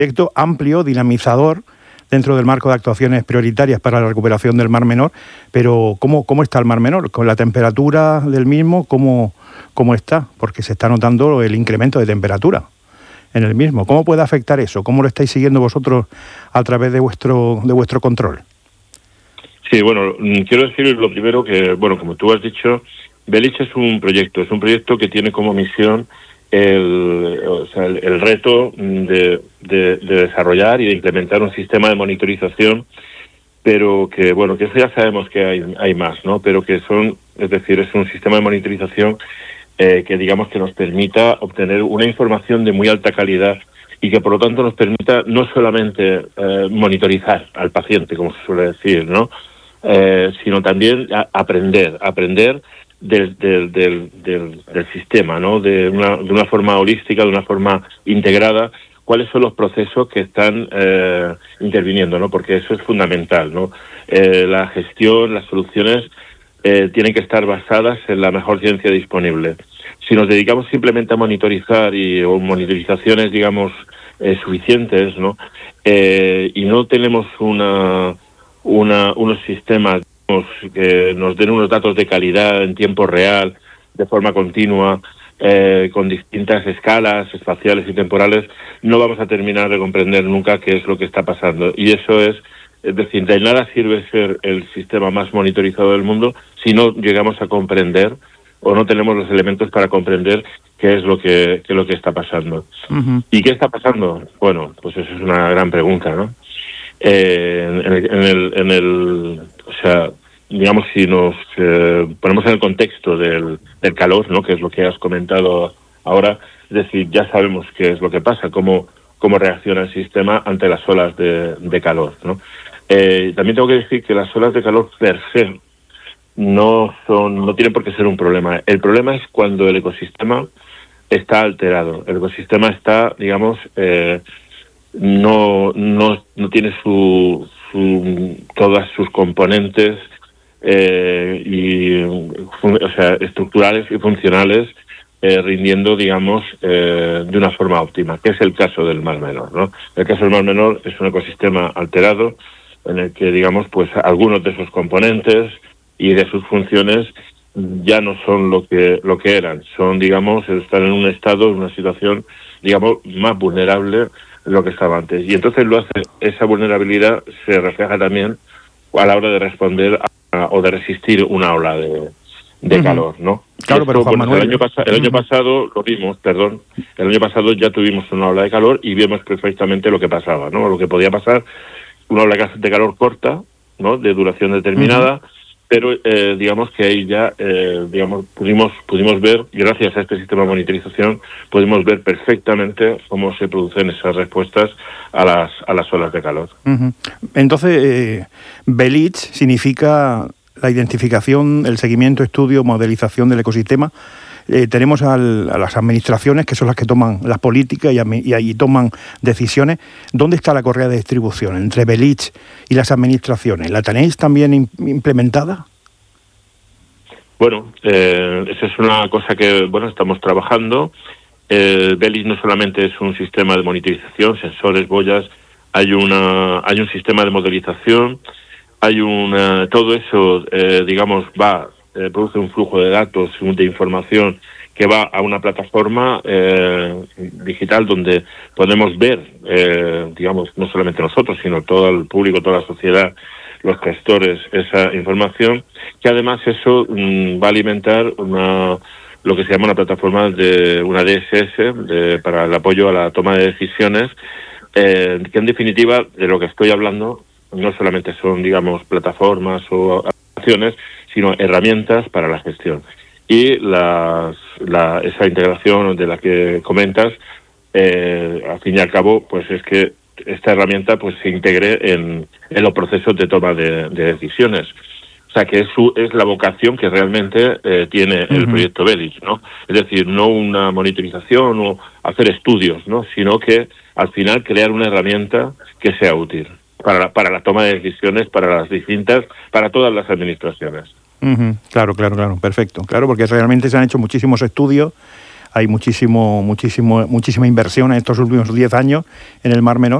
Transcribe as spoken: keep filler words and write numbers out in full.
proyecto amplio, dinamizador, dentro del marco de actuaciones prioritarias para la recuperación del Mar Menor, pero ¿cómo, cómo está el Mar Menor? ¿Con la temperatura del mismo? ¿Cómo, cómo está? Porque se está notando el incremento de temperatura en el mismo. ¿Cómo puede afectar eso? ¿Cómo lo estáis siguiendo vosotros a través de vuestro, de vuestro control? Sí, bueno, quiero decir lo primero que, bueno, como tú has dicho, Belich es un proyecto, es un proyecto que tiene como misión el, o sea, el, el reto de, de, de desarrollar y de implementar un sistema de monitorización, pero que, bueno, que eso ya sabemos que hay, hay más, ¿no? Pero que son, es decir, es un sistema de monitorización eh, que, digamos, que nos permita obtener una información de muy alta calidad y que, por lo tanto, nos permita no solamente eh, monitorizar al paciente, como se suele decir, ¿no? Eh, sino también a, aprender, aprender Del, del, del, del, del sistema, ¿no? De una, de una forma holística, de una forma integrada, cuáles son los procesos que están eh, interviniendo, ¿no? Porque eso es fundamental, ¿no? Eh, la gestión, las soluciones eh, tienen que estar basadas en la mejor ciencia disponible. Si nos dedicamos simplemente a monitorizar y o monitorizaciones, digamos, eh, suficientes, ¿no? Eh, y no tenemos una, una unos sistemas que nos den unos datos de calidad en tiempo real, de forma continua, eh, con distintas escalas espaciales y temporales, no vamos a terminar de comprender nunca qué es lo que está pasando. Y eso es, es decir, de nada sirve ser el sistema más monitorizado del mundo si no llegamos a comprender o no tenemos los elementos para comprender qué es lo que, qué es lo que está pasando. Uh-huh. ¿Y qué está pasando? Bueno, pues eso es una gran pregunta, ¿no? Eh, en, el, en, el, en el, o sea, digamos, si nos eh, ponemos en el contexto del, del calor, ¿no? Que es lo que has comentado ahora, es decir, ya sabemos qué es lo que pasa, cómo, cómo reacciona el sistema ante las olas de, de calor, ¿no? Eh, también tengo que decir que las olas de calor per se no son, no tienen por qué ser un problema. El problema es cuando el ecosistema está alterado, el ecosistema está, digamos, eh, no, no, no tiene su, su todas sus componentes eh, y o sea estructurales y funcionales eh, rindiendo, digamos, eh, de una forma óptima, que es el caso del Mar Menor, ¿no? El caso del Mar Menor es un ecosistema alterado en el que, digamos, pues algunos de sus componentes y de sus funciones ya no son lo que lo que eran, son, digamos, están en un estado, en una situación, digamos, más vulnerable de lo que estaba antes. Y entonces lo hace, esa vulnerabilidad se refleja también a la hora de responder a, o de resistir una ola de, de uh-huh. calor, ¿no? Claro, esto, pero Juan bueno, Manuel... el año, pas- el año uh-huh. pasado lo vimos, perdón, el año pasado ya tuvimos una ola de calor y vimos perfectamente lo que pasaba, ¿no? Lo que podía pasar, una ola de calor corta, ¿no? De duración determinada, uh-huh. pero eh, digamos que ahí ya eh, digamos pudimos pudimos ver, gracias a este sistema de monitorización, pudimos ver perfectamente cómo se producen esas respuestas a las a las olas de calor. Uh-huh. Entonces, eh, Belich significa la identificación, el seguimiento, estudio, modelización del ecosistema. Eh, tenemos al, a las administraciones, que son las que toman las políticas y, a, y ahí toman decisiones. ¿Dónde está la correa de distribución entre Belich y las administraciones? ¿La tenéis también in, implementada? Bueno, eh, esa es una cosa que, bueno, estamos trabajando. Eh, Belich no solamente es un sistema de monitorización, sensores, boyas, hay una hay un sistema de modelización, hay una todo eso, eh, digamos, va eh, produce un flujo de datos, de información que va a una plataforma eh, digital donde podemos ver, eh, digamos, no solamente nosotros, sino todo el público, toda la sociedad, los gestores, esa información, que además eso mmm, va a alimentar una lo que se llama una plataforma de una D S S de, para el apoyo a la toma de decisiones, eh, que en definitiva de lo que estoy hablando no solamente son, digamos, plataformas o acciones, sino herramientas para la gestión. Y las, la, esa integración de la que comentas, eh, al fin y al cabo, pues es que esta herramienta pues se integre en, en los procesos de toma de, de decisiones. O sea, que es, su, es la vocación que realmente eh, tiene el uh-huh. proyecto Belich, ¿no? Es decir, no una monitorización o hacer estudios, ¿no? Sino que al final crear una herramienta que sea útil para la, para la toma de decisiones, para las distintas, para todas las administraciones. Uh-huh. Claro, claro, claro, perfecto. Claro, porque realmente se han hecho muchísimos estudios hay muchísimo, muchísimo, muchísima inversión en estos últimos diez años en el Mar Menor.